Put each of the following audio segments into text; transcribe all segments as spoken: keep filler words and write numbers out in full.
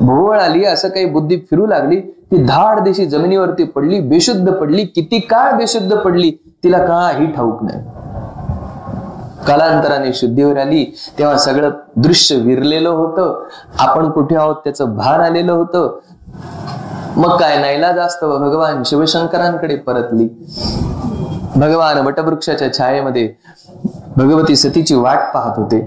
भोवळ आली, असं काही बुद्धी फिरू लागली, ती धाड दिशी जमिनीवरती पडली, बेशुद्ध पडली. किती काळ बेशुद्ध पडली तिला काही ठाऊक नाही. कालांतराने शुद्धीवर आली तेव्हा सगळं दृश्य विरलेलं होतं. आपण कुठे आहोत त्याचं भान आलेलं होतं. मग काय नाईलाज असतं, भगवान शिवशंकरांकडे परतली. भगवान वटवृक्षाच्या छायेमध्ये भगवती सतीची वाट पाहत होते.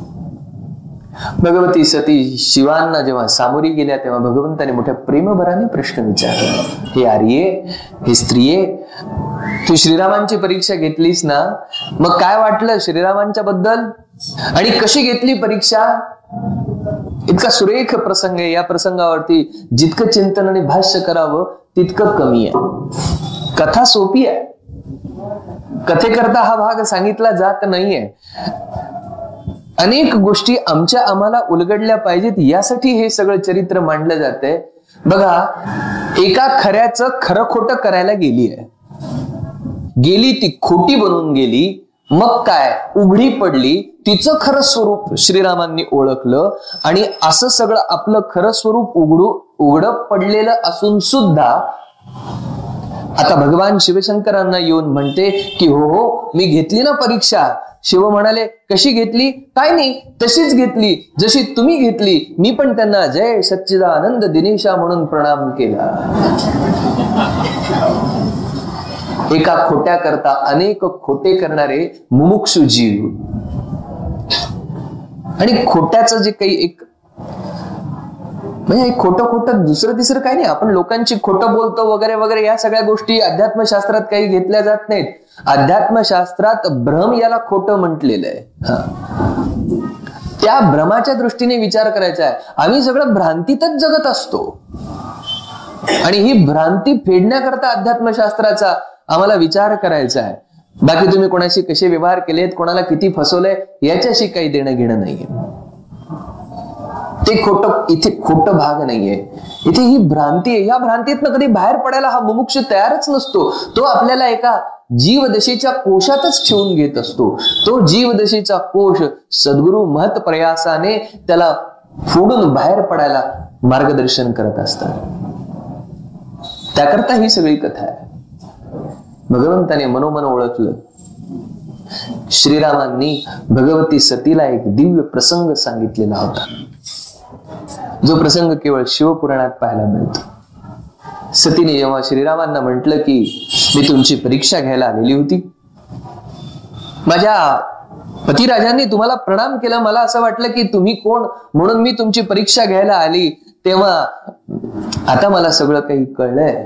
भगवती सती शिवांना जेव्हा सामोरी गेल्या तेव्हा भगवंताने मोठ्या प्रेमभराने प्रश्न विचारला, हे आर्ये, हे स्त्रिये, तू श्रीरामांची परीक्षा घेतलीस ना, मग काय वाटलं श्रीरामांच्या बद्दल आणि कशी घेतली परीक्षा? इतका सुरेख प्रसंग आहे. या प्रसंगावरती जितकं चिंतन आणि भाष्य करावं तितकं कमी आहे. कथा सोपी आहे, कथेकरता हा भाग सांगितला जात नाहीये. अनेक गोष्टी आमच्या आम्हाला उलगडल्या पाहिजेत यासाठी हे सगळं चरित्र मांडलं जातंय. बघा, एका खऱ्याचं खरं खोटं करायला गेली आहे, गेली ती खोटी बनून गेली. मग काय उघडी पडली, तिचं खरं स्वरूप श्रीरामांनी ओळखलं आणि असं सगळं आपलं खरं स्वरूप उघडू उघड पडलेलं असून सुद्धा आता भगवान शिवशंकरांना येऊन म्हणते की हो हो मी घेतली ना परीक्षा. शिव म्हणाले, कशी घेतली? काय नाही, तशीच घेतली जशी तुम्ही घेतली. मी पण त्यांना जय सच्चिदानंद दिनेशा म्हणून प्रणाम केला. एका खोट्या करता अनेक खोटे करणारे मुमुक्षु जीव. आणि खोट्याचं जे काही एक म्हणजे खोटं खोटं दुसरं तिसरं काही नाही. आपण लोकांची खोटं बोलतो वगैरे वगैरे, या सगळ्या गोष्टी अध्यात्मशास्त्रात काही घेतल्या जात नाहीत. अध्यात्मशास्त्रात भ्रम याला खोटं म्हटलेलं आहे. त्या भ्रमाच्या दृष्टीने विचार करायचा आहे. आम्ही सगळं भ्रांतीतच जगत असतो आणि ही भ्रांती फेडण्याकरता अध्यात्मशास्त्राचा आम्हाला विचार करायचा आहे. बाकी तुम्ही कोणाशी कसे व्यवहार केलेत, कोणाला किती फसवलंय, याच्याशी काही देणं घेणं नाहीये. ते खोटं, इथे खोटं भाग नाहीये, इथे ही भ्रांती आहे. या भ्रांतीतनं कधी बाहेर पडायला हा मुमुक्ष तयारच नसतो. तो आपल्याला एका जीवदशेच्या कोशातच ठेवून घेत असतो. तो जीवदशेचा कोश सद्गुरु महत् प्रयासाने त्याला फोडून बाहेर पडायला मार्गदर्शन करत असतात. त्याकरता ही सगळी कथा आहे. भगवंताने मनोमन ओळखलं. श्रीरामांनी भगवती सतीला एक दिव्य प्रसंग सांगितलेला होता, जो प्रसंग केवळ शिवपुराणात पाहायला मिळतो. सतीने जेव्हा श्रीरामांना म्हटलं की मी तुमची परीक्षा घ्यायला आलेली होती, माझ्या पतिराजांनी तुम्हाला प्रणाम केला, मला असं वाटलं की तुम्ही कोण म्हणून मी तुमची परीक्षा घ्यायला आली, तेव्हा आता मला सगळं काही कळलंय.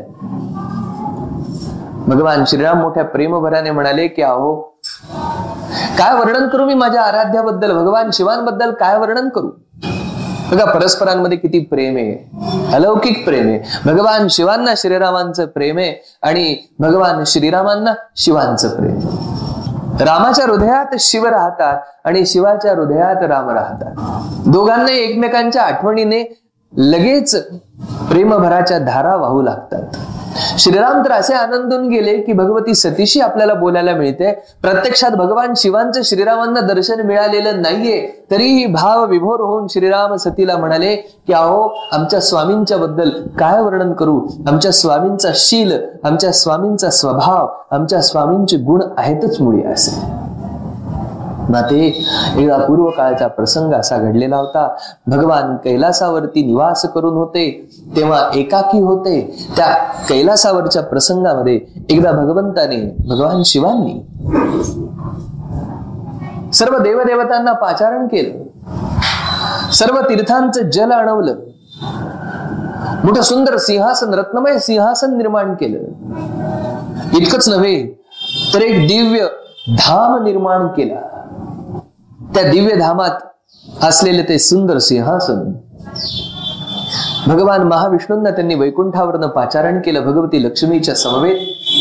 भगवान श्रीराम मोठ्या प्रेमभराने म्हणाले की अहो काय वर्णन करू मी माझ्या आराध्याबद्दल, भगवान शिवांबद्दल काय वर्णन करू. बघा परस्परांमध्ये किती प्रेम आहे, अलौकिक प्रेम आहे. भगवान शिवांना श्रीरामांचं प्रेम आहे आणि भगवान श्रीरामांना शिवांचं प्रेम. रामाच्या हृदयात शिव राहतात आणि शिवाच्या हृदयात राम राहतात. दोघांना एकमेकांच्या आठवणीने लगेच प्रेमभराच्या धारा वाहू लागतात. श्रीराम तर असे आनंदून गेले की भगवती सतीशी आपल्याला बोलायला मिळते. प्रत्यक्षात भगवान शिवांचं श्रीरामांना दर्शन मिळालेलं नाहीये, तरीही भाव विभोर होऊन श्रीराम सतीला म्हणाले की अहो आमच्या स्वामींच्या बद्दल काय वर्णन करू. आमच्या स्वामींचा शील, आमच्या स्वामींचा स्वभाव, आमच्या स्वामींचे गुण आहेतच मुळी असे. माते एकदा पूर्व काळचा प्रसंग असा घडलेला होता. भगवान कैलासावरती निवास करून होते, तेव्हा एकाकी होते. त्या कैलासावरच्या प्रसंगामध्ये एकदा भगवंताने, भगवान शिवांनी सर्व देवदेवतांना पाचारण केलं, सर्व तीर्थांचं जल आणवलं, मोठं सुंदर सिंहासन, रत्नमय सिंहासन निर्माण केलं. इतकंच नव्हे तर एक दिव्य धाम निर्माण केला. त्या दिव्य धामात असलेले ते सुंदर सिंहासन भगवान महाविष्णूंना त्यांनी वैकुंठावरनं पाचारण केलं, भगवती लक्ष्मीच्या समवेत.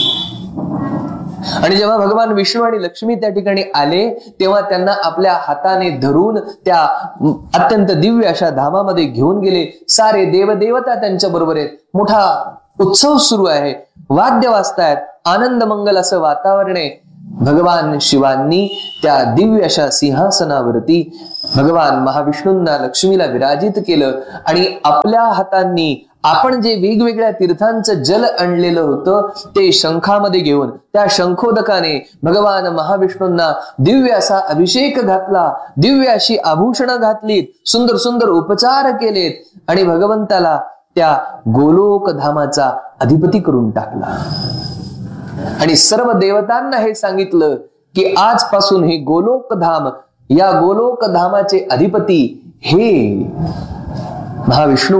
आणि जेव्हा भगवान विष्णू आणि लक्ष्मी त्या ठिकाणी आले तेव्हा त्यांना आपल्या हाताने धरून त्या अत्यंत दिव्य अशा धामामध्ये घेऊन गेले. सारे देवदेवता त्यांच्या बरोबर आहेत. मोठा उत्सव सुरू आहे, वाद्य वाजतायत, आनंद मंगल असं वातावरण आहे. भगवान शिवांनी त्या दिव्य अशा सिंहासनावरती भगवान महाविष्णूंना लक्ष्मीला विराजित केलं आणि आपल्या हातांनी आपण जे वेगवेगळ्या तीर्थांचं जल आणलेलं होतं ते शंखामध्ये घेऊन त्या शंखोदकाने भगवान महाविष्णूंना दिव्य असा अभिषेक घातला, दिव्य अशी आभूषणं घातलीत, सुंदर सुंदर उपचार केलेत आणि भगवंताला त्या गोलोक धामाचा अधिपती करून टाकला. आणि सर्व देवतांना हे सांगितलं की आजपासून हे गोलोक धाम, या गोलोक धामाचे अधिपती हे महाविष्णू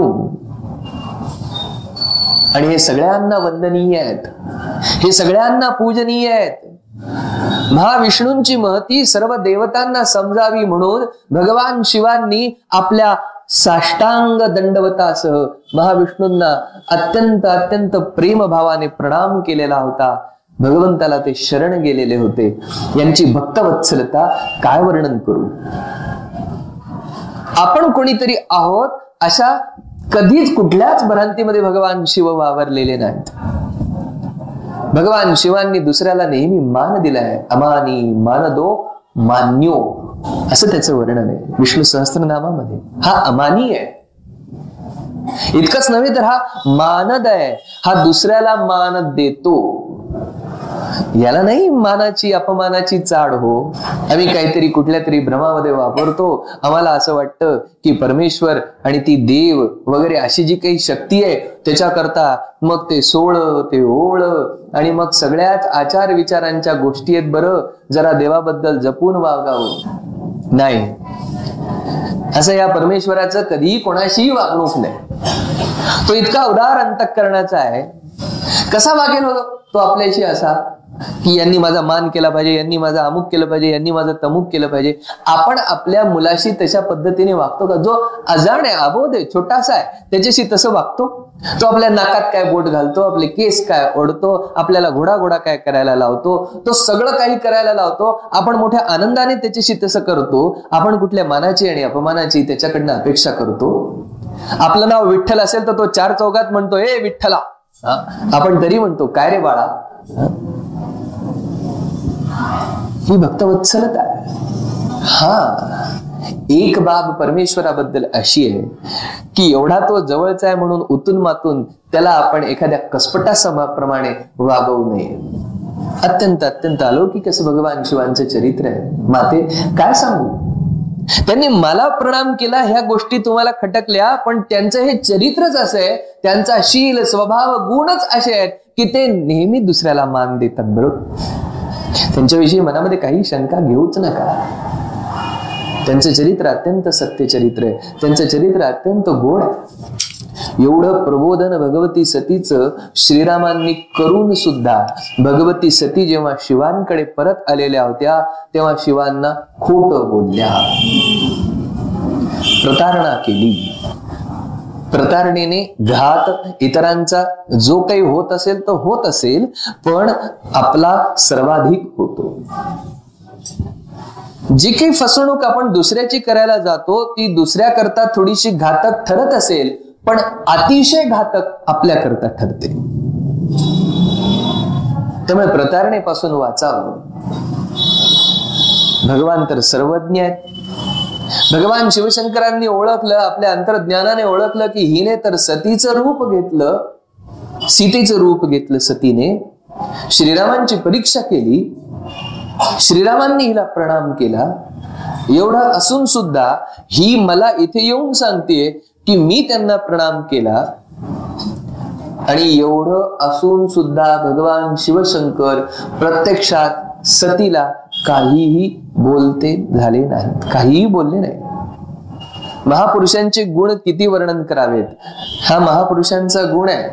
आणि हे सगळ्यांना वंदनीय आहेत, हे सगळ्यांना पूजनीय आहेत. महाविष्णूंची महती सर्व देवतांना समजावी म्हणून भगवान शिवांनी आपल्या साष्टांग दंडवतासह महाविष्णूंना अत्यंत अत्यंत प्रेमभावाने प्रणाम केलेला होता. भगवंताला ते शरण गेलेले होते. यांची भक्तवत्सलता काय वर्णन करू. आपण कोणीतरी आहोत अशा कधीच कुठल्याच भ्रांतीमध्ये भगवान शिव वावरलेले नाहीत. भगवान शिवांनी दुसऱ्याला नेहमी मान दिलाय. अमानी मानदो मान्यो असं त्याचं वर्णन आहे विष्णू सहस्त्रनामामध्ये. हा अमानी आहे. इतकंच नव्हे तर हा मानद आहे. हा दुसऱ्याला मान देतो. याला नाही मानाची अपमानाची चाड हो. आम्ही काहीतरी कुठल्या तरी भ्रमामध्ये वापरतो. आम्हाला असं वाटतं की परमेश्वर आणि ती देव वगैरे अशी जी काही शक्ती आहे त्याच्याकरता मग ते सोळ ते ओळ आणि मग सगळ्याच आचार विचारांच्या गोष्टी आहेत. बरं जरा देवाबद्दल जपून वागावं. नाही, असं या परमेश्वराचं कधीही कोणाशीही वागणूक नाही. तो इतका उदार अंतःकरणाचा आहे. कसा वागेल होतो तो आपल्याशी असा की यांनी माझा मान केला पाहिजे, यांनी माझा अमुक केलं पाहिजे, यांनी माझं तमुक केलं पाहिजे. आपण आपल्या मुलाशी तशा पद्धतीने वागतो का? जो अजाण आहे, अबोध आहे, छोटासा आहे, त्याच्याशी तसं वागतो. तो आपल्या नाकात काय बोट घालतो, आपले केस काय ओढतो, आपल्याला घोडा घोडा काय करायला लावतो, तो सगळं काही करायला लावतो. आपण मोठ्या आनंदाने त्याच्याशी तसं करतो. आपण कुठल्या मानाची आणि अपमानाची त्याच्याकडनं अपेक्षा करतो. आपलं नाव विठ्ठल असेल तर तो चार चौघात म्हणतो ए विठ्ठला. आपण तरी म्हणतो काय रे बाळा. ही भक्तवत्सलता आहे. हा एक बाब परमेश्वराबद्दल अशी आहे की एवढा तो जवळचा आहे म्हणून उतून मातून त्याला आपण एखाद्या कसपटाप्रमाणे वागवू नये. अत्यंत अत्यंत अलौकिक असं भगवान शिवांचं चरित्र आहे. माते काय सांगू. त्यांनी मला प्रणाम केला ह्या गोष्टी तुम्हाला खटकल्या, पण त्यांचं हे चरित्रच असं आहे, त्यांचा शील स्वभाव गुणच असे आहेत की ते नेहमी दुसऱ्याला मान देतात. बरोबर, त्यांच्याविषयी मनामध्ये काही शंका घेऊच नका. त्यांचं चरित्र अत्यंत सत्य चरित्र आहे. त्यांचं चरित्र अत्यंत गोड आहे. एवढं प्रबोधन भगवती सतीचं श्रीरामांनी करून सुद्धा भगवती सती जेव्हा शिवांकडे परत आलेल्या होत्या तेव्हा शिवांना खोटं बोलल्या, प्रतारणा केली. प्रतारणेने घात इतरांचा जो काही होत असेल तो होत असेल, पण आपला सर्वाधिक होतो. जी काही फसवणूक आपण दुसऱ्याची करायला जातो ती दुसऱ्या करता थोडीशी घातक ठरत असेल, पण अतिशय घातक आपल्या करता ठरते. त्यामुळे प्रतारणेपासून वाचावं. भगवान तर सर्वज्ञ आहेत. भगवान शिवशंकरांनी ओळखलं, आपल्या अंतर्ज्ञानाने ओळखलं की हिने तर सतीचं रूप घेतलं, सीतेचं रूप घेतलं. सतीने श्रीरामांची परीक्षा केली, श्रीरामांनी हिला प्रणाम केला. एवढं असून सुद्धा ही मला इथे येऊन सांगते की मी त्यांना प्रणाम केला. आणि एवढं असून सुद्धा भगवान शिवशंकर प्रत्यक्षात सतीला काहीही बोलते झाले नाहीत, काहीही बोलले नाही. महापुरुषांचे गुण किती वर्णन करावेत. हा महापुरुषांचा गुण आहे.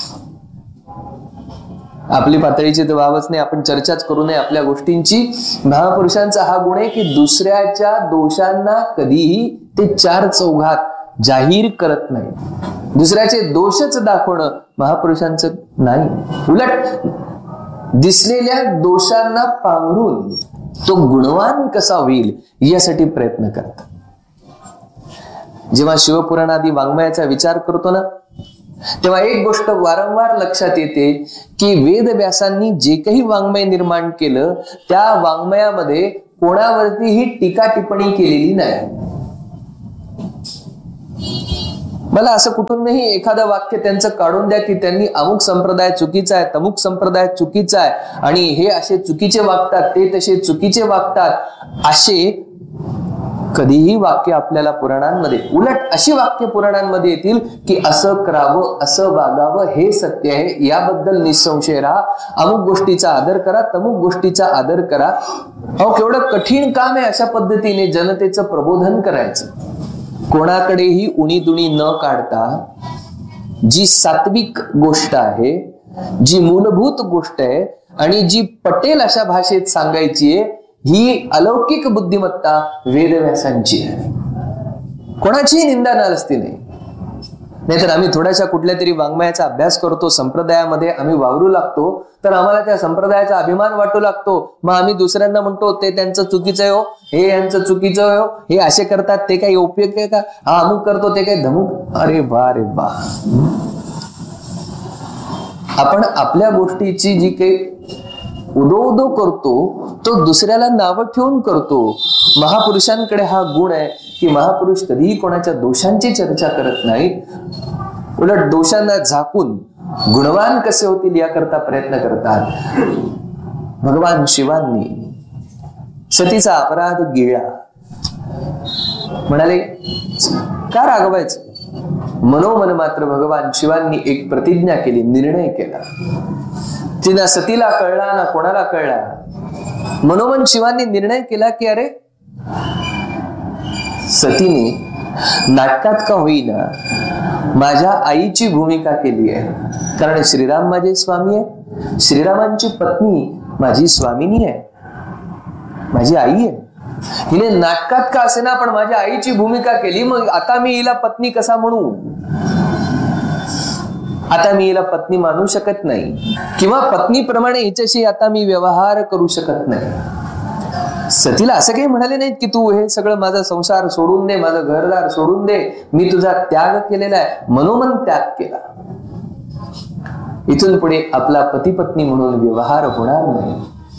आपली पातळीची तर वावच नाही, आपण चर्चाच करू नये आपल्या गोष्टींची. महापुरुषांचा हा गुण आहे की दुसऱ्याच्या दोषांना कधीही ते चार चौघात जाहीर करत नाही. दुसऱ्याचे दोषच दाखवणं महापुरुषांचं नाही. उलट दिसलेल्या दोषांना पांघरून तो गुणवान कसा होईल यासाठी प्रयत्न करतात. जेव्हा शिवपुराणादी वाङ्मयाचा विचार करतो ना तेव्हा एक गोष्ट वारंवार लक्षात येते की वेदव्यासांनी जे काही वाङ्मय निर्माण केलं त्या वाङ्मयामध्ये कोणावरतीही टीका टिप्पणी केलेली नाही. मला असं कुठूनही एखादं वाक्य त्यांचं काढून द्या की त्यांनी अमुक संप्रदाय चुकीचा आहे, तमुक संप्रदाय चुकीचा आहे आणि हे असे चुकीचे वागतात, ते तसे चुकीचे वागतात, असे कधीही वाक्य आपल्याला पुराणांमध्ये, उलट अशी वाक्य पुराणांमध्ये येतील की असं करावं, असं वागावं, हे सत्य आहे, याबद्दल निसंशय राहा, अमुक गोष्टीचा आदर करा, तमुक गोष्टीचा आदर करा. अहो केवढं कठीण काम आहे अशा पद्धतीने जनतेचं प्रबोधन करायचं. कोणाकडेही उणी दुणी न काढता जी सात्विक गोष्ट आहे, जी मूलभूत गोष्ट आहे आणि जी पटेल अशा भाषेत सांगायची आहे, ही अलौकिक बुद्धिमत्ता वेदव्यासांची आहे. कोणाचीही निंदा नालस्ती नाही. नाहीतर आम्ही थोड्याशा कुठल्या तरी वाङ्मयाचा अभ्यास करतो, संप्रदायामध्ये आम्ही वावरू लागतो, तर आम्हाला त्या संप्रदायाचा अभिमान वाटू लागतो. मग आम्ही दुसऱ्यांना म्हणतो ते त्यांचं चुकीचं आहे हो, हे यांचं चुकीचं आहे हो, हे असे करतात ते काही उपयोग आहे का, हा अमुक करतो ते काही धमुक. अरे बा रे बा, आपण आपल्या गोष्टीची जी काही उदो उदो करतो तो दुसऱ्याला नावं ठेवून करतो. महापुरुषांकडे हा गुण आहे की महापुरुष कधीही कोणाच्या दोषांची चर्चा करत नाहीत, उलट दोषांना झाकून गुणवान कसे होतील याकरता प्रयत्न करतात. भगवान शिवांनी सतीचा अपराध गिळला, म्हणाले का रागवायचं. मनोमन मात्र भगवान शिवांनी एक प्रतिज्ञा केली, निर्णय केला. तिला सतीला कळला ना कोणाला कळला, मनोमन शिवांनी निर्णय केला की अरे सतीने नाटकात का होईना माझ्या आईची भूमिका केली आहे. कारण श्रीराम माझे स्वामी आहे, श्रीरामांची पत्नी माझी स्वामिनी आहे, माझी आई आहे. हिने नाटकात का असेना पण माझ्या आईची भूमिका केली, मग आता मी हिला पत्नी कसा म्हणू. आता मी हिला पत्नी मानू शकत नाही किंवा पत्नीप्रमाणे हिच्याशी आता मी व्यवहार करू शकत नाही. सतीला असं काही म्हणाले नाहीत की तू हे सगळं माझा संसार सोडून दे, माझं घरदार सोडून दे, मी तुझा त्याग केलेला आहे, मनोमन त्याग केला. इथून पुढे आपला पती पत्नी म्हणून व्यवहार होणार नाही.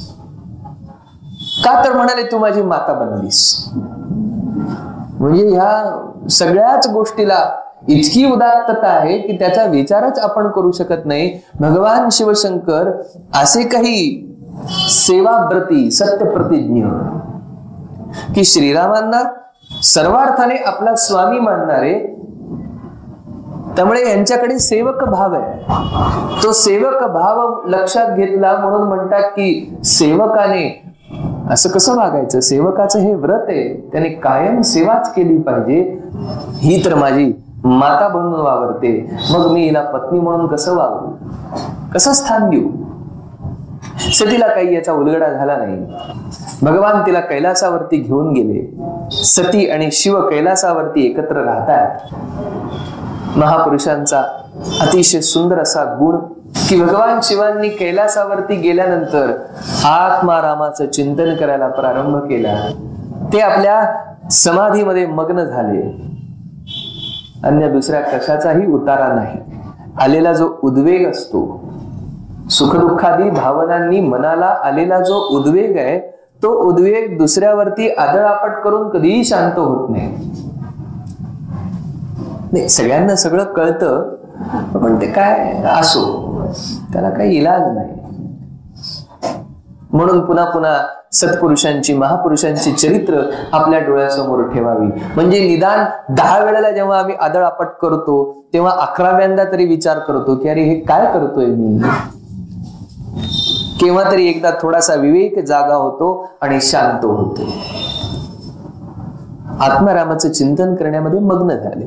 का तर म्हणाले तू माझी माता बनलीस. म्हणजे ह्या सगळ्याच गोष्टीला इतकी उदात्तता आहे की त्याचा विचारच आपण करू शकत नाही. भगवान शिवशंकर असे काही सेवाव्रती सत्यप्रतिज्ञ की श्रीरामांना सर्वार्थाने आपला स्वामी मानणारे, त्यामुळे यांच्याकडे सेवक भाव आहे. तो सेवक भाव लक्षात घेतला म्हणून म्हणतात की सेवकाने असं कसं वागायचं, सेवकाचं हे व्रत आहे, त्याने कायम सेवाच केली पाहिजे. ही तर माझी माता बनून वावरते, मग मी हिला पत्नी म्हणून कसं वागू, कसं स्थान देऊ. सतीला काही याचा उलगडा झाला नाही. भगवान तिला कैलासावरती घेऊन गेले. सती आणि शिव कैलासावरती एकत्र राहतात. महापुरुषांचा अतिशय सुंदर असा गुण की भगवान शिवांनी कैलासावरती गेल्यानंतर आत्मारामाचं चिंतन करायला प्रारंभ केला. ते आपल्या समाधीमध्ये मग्न झाले. अन्य दुसऱ्या कशाचाही उतारा नाही. आलेला जो उद्वेग असतो, सुखदुःखादी भावनांनी मनाला आलेला जो उद्वेग आहे, तो उद्वेग दुसऱ्यावरती आदळापट करून कधीही शांत होत नाही. नाही, सगळ्यांना सगळं कळतं, पण ते काय असो, त्याला काही इलाज नाही. म्हणून पुन्हा पुन्हा सत्पुरुषांची महापुरुषांची चरित्र आपल्या डोळ्यासमोर ठेवावी. म्हणजे निदान दहा वेळेला जेव्हा आम्ही आदळापट करतो तेव्हा अकराव्यांदा तरी विचार करतो की अरे हे काय करतोय मी. केव्हा तरी एकदा थोडासा विवेक जागा होतो आणि शांत होतो. आत्मारामाचं चिंतन करण्यामध्ये मग्न झाले.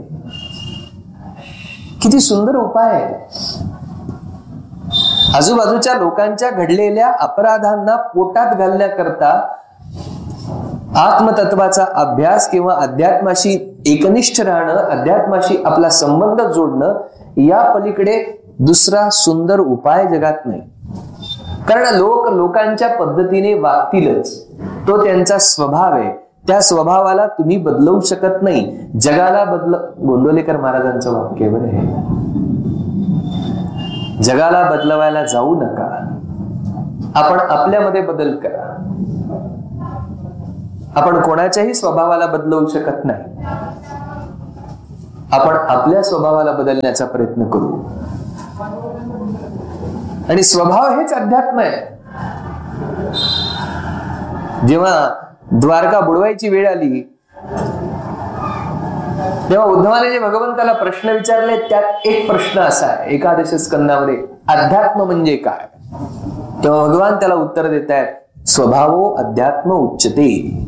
किती सुंदर उपाय आहे. आजूबाजूच्या लोकांच्या घडलेल्या अपराधांना पोटात घालण्याकरता आत्मतत्वाचा अभ्यास किंवा अध्यात्माशी एकनिष्ठ राहणं, अध्यात्माशी आपला संबंध जोडणं, या पलीकडे दुसरा सुंदर उपाय जगात नाही. कारण लोक लोकांच्या पद्धतीने वागतीलच, तो त्यांचा स्वभाव आहे. त्या स्वभावाला तुम्ही बदलवू शकत नाही. जगाला बदल, गोंदवलेकर महाराजांचं वाक्य बरं आहे. जगाला बदलवायला जाऊ नका. आपण आपल्यामध्ये बदल करा. आपण कोणाच्याही स्वभावाला बदलवू शकत नाही. आपण आपल्या स्वभावाला बदलण्याचा प्रयत्न करू. आणि स्वभाव हेच अध्यात्म आहे. जेव्हा द्वारका बुडवायची वेळ आली तेव्हा उद्धवाने जे भगवंताला प्रश्न विचारले त्यात एक प्रश्न असा आहे एकादश स्कंदामध्ये, अध्यात्म म्हणजे काय? तेव्हा भगवान त्याला उत्तर देत आहेत, स्वभावो अध्यात्म उच्चते.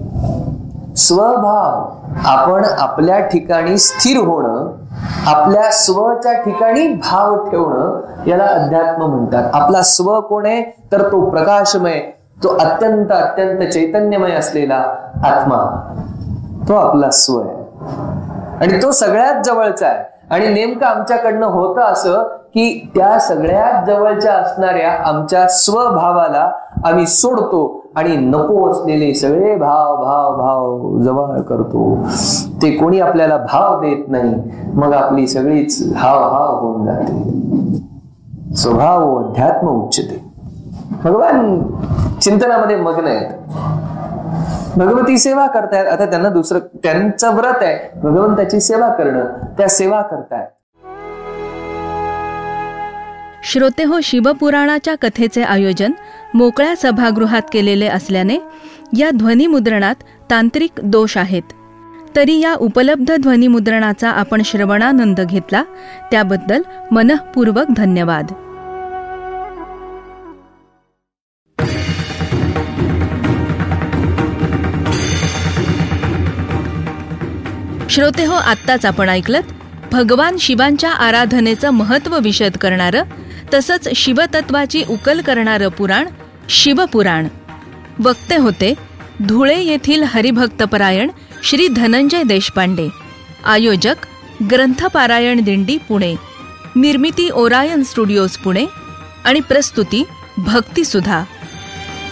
स्वभाव, आपण आपल्या ठिकाणी स्थिर होणं, आपल्या स्वच्या ठिकाणी भाव ठेवणं, याला अध्यात्म म्हणतात. आपला स्व कोण आहे? तर तो प्रकाशमय, तो अत्यंत अत्यंत चैतन्यमय असलेला आत्मा, तो आपला स्व आहे. आणि तो सगळ्यात जवळचा आहे. आणि नेमकं आमच्याकडनं होतं असं की त्या सगळ्यात जवळच्या असणाऱ्या आमच्या स्वभावाला आम्ही सोडतो आणि नको असलेले सगळे भाव भाव भाव जवळ करतो. ते कोणी आपल्याला भाव देत नाही, मग आपली सगळीच हाव हाव होऊन जाते. स्वभाव अध्यात्म उच्चते. भगवान चिंतनामध्ये मग्न आहेत. भगवती सेवा करतायत. आता त्यांना दुसरं, त्यांचं व्रत आहे भगवंताची सेवा करणं, त्या सेवा करतायत. श्रोते हो, शिवपुराणाच्या कथेचे आयोजन मोकळ्या सभागृहात केलेले असल्याने या ध्वनिमुद्रणात तांत्रिक दोष आहेत. तरी या उपलब्ध ध्वनिमुद्रणाचा आपण श्रवणानंद घेतला त्याबद्दल मनःपूर्वक धन्यवाद. श्रोते हो, आत्ताच आपण ऐकलत भगवान शिवांच्या आराधनेचं महत्त्व विशद करणारं तसंच शिवतत्वाची उकल करणारं पुराण शिवपुराण. वक्ते होते धुळे येथील हरिभक्तपरायण श्री धनंजय देशपांडे. आयोजक ग्रंथपारायण दिंडी पुणे. निर्मिती ओरायन स्टुडिओज पुणे आणि प्रस्तुती भक्तिसुधा.